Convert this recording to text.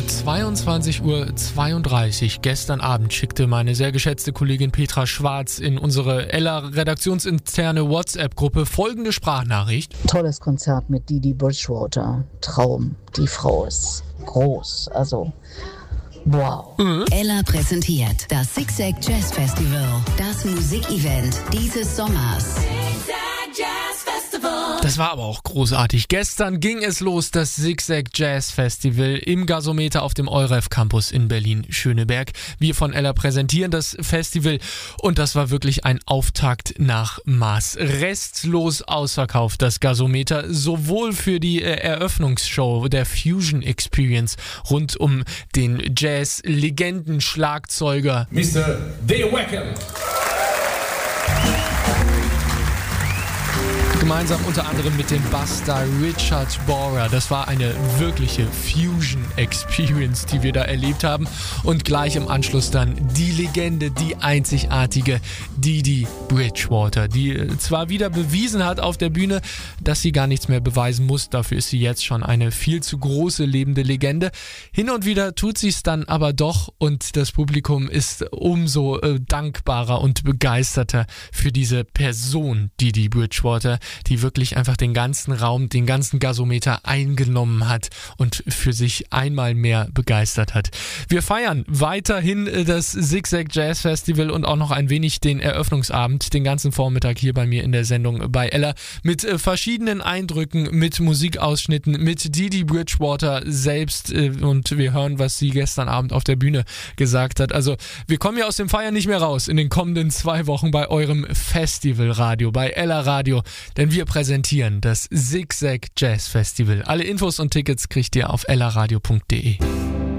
22:32 Uhr. Gestern Abend schickte meine sehr geschätzte Kollegin Petra Schwarz in unsere Ella-redaktionsinterne WhatsApp-Gruppe folgende Sprachnachricht. Tolles Konzert mit Didi Bridgewater. Traum. Die Frau ist groß. Also, wow. Ella präsentiert das Zigzag Jazz Festival. Das Musikevent dieses Sommers. Das war aber auch großartig. Gestern ging es los, das Zigzag Jazz Festival im Gasometer auf dem EUREF Campus in Berlin-Schöneberg. Wir von Ella präsentieren das Festival und das war wirklich ein Auftakt nach Maß. Restlos ausverkauft das Gasometer, sowohl für die Eröffnungsshow der Fusion Experience rund um den Jazz-Legenden-Schlagzeuger Mr. Dale Wacken. Gemeinsam unter anderem mit dem Buster Richard Borer. Das war eine wirkliche Fusion-Experience, die wir da erlebt haben. Und gleich im Anschluss dann die Legende, die einzigartige Didi Bridgewater, die zwar wieder bewiesen hat auf der Bühne, dass sie gar nichts mehr beweisen muss. Dafür ist sie jetzt schon eine viel zu große lebende Legende. Hin und wieder tut sie es dann aber doch und das Publikum ist umso dankbarer und begeisterter für diese Person, Didi Bridgewater, die wirklich einfach den ganzen Raum, den ganzen Gasometer eingenommen hat und für sich einmal mehr begeistert hat. Wir feiern weiterhin das Zigzag Jazz Festival und auch noch ein wenig den Eröffnungsabend, den ganzen Vormittag hier bei mir in der Sendung bei Ella mit verschiedenen Eindrücken, mit Musikausschnitten, mit Didi Bridgewater selbst und wir hören, was sie gestern Abend auf der Bühne gesagt hat. Also wir kommen ja aus dem Feiern nicht mehr raus in den kommenden 2 Wochen bei eurem Festivalradio, bei Ella Radio. Denn wir präsentieren das Zigzag Jazz Festival. Alle Infos und Tickets kriegt ihr auf ellaradio.de.